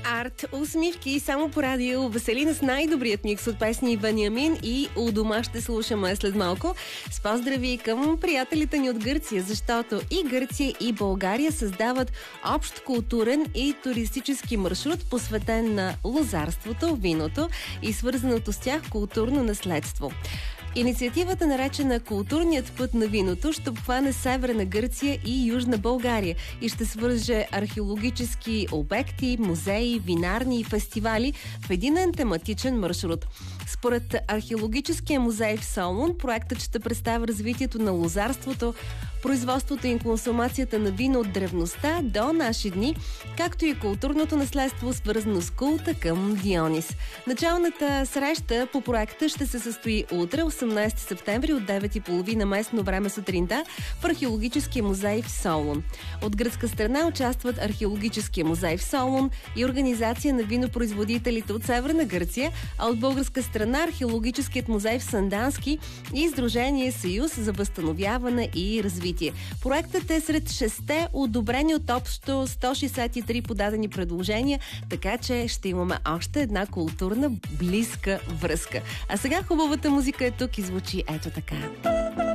Арт, усмивки само по радио. Веселина с най-добрият микс от песни Вениамин и у дома ще слушаме след малко. С поздрави към приятелите ни от Гърция, защото и Гърция, и България създават общ културен и туристически маршрут, посветен на лозарството, виното и свързаното с тях културно наследство. Инициативата, наречена Културният път на виното, ще обхване Северна Гърция и Южна България и ще свърже археологически обекти, музеи, винарни и фестивали в единен тематичен маршрут. Според археологическия музей в Солун, проектът ще представя развитието на лозарството, производството и консумацията на вино от древността до наши дни, както и културното наследство, свързано с култа към Дионис. Началната среща по проекта ще се състои утре, 18 септември от 9:30 местно време сутринта в археологическия музей в Солун. От гръцка страна участват археологическия музей в Солун и организация на винопроизводителите от Северна Гърция, а от българска страна археологическият музей в Сандански и Сдружение Съюз за възстановяване и развитие. Проектът е сред 6 одобрени от общо 163 подадени предложения, така че ще имаме още една културна близка връзка. А сега хубавата музика е тук и звучи ето така.